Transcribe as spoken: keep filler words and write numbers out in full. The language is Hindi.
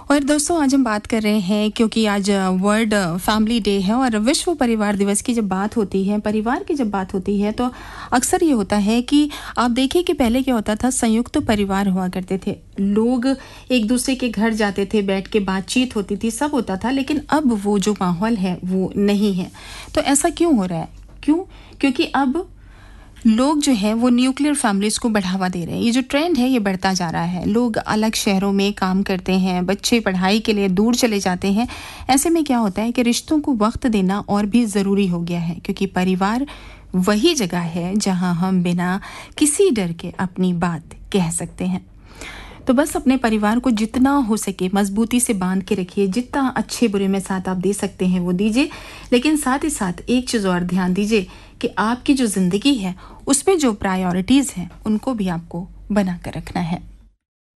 और दोस्तों आज हम बात कर रहे हैं क्योंकि आज वर्ल्ड फैमिली डे है और विश्व परिवार दिवस की जब बात होती है, परिवार की जब बात होती है तो अक्सर ये होता है कि आप देखिए कि पहले क्या होता था, संयुक्त तो परिवार हुआ करते थे, लोग एक दूसरे के घर जाते थे, बैठ के बातचीत होती थी, सब होता था। लेकिन अब वो जो माहौल है वो नहीं है। तो ऐसा क्यों हो रहा है? क्यों? क्योंकि अब लोग जो है वो न्यूक्लियर फैमिलीज को बढ़ावा दे रहे हैं। ये जो ट्रेंड है ये बढ़ता जा रहा है। लोग अलग शहरों में काम करते हैं, बच्चे पढ़ाई के लिए दूर चले जाते हैं। ऐसे में क्या होता है कि रिश्तों को वक्त देना और भी ज़रूरी हो गया है, क्योंकि परिवार वही जगह है जहां हम बिना किसी डर के अपनी बात कह सकते हैं। तो बस अपने परिवार को जितना हो सके मजबूती से बांध के रखिए, जितना अच्छे बुरे में साथ आप दे सकते हैं वो दीजिए। लेकिन साथ ही साथ एक चीज़ और ध्यान दीजिए कि आपकी जो ज़िंदगी है उसमें जो प्रायोरिटीज़ हैं उनको भी आपको बना कर रखना है।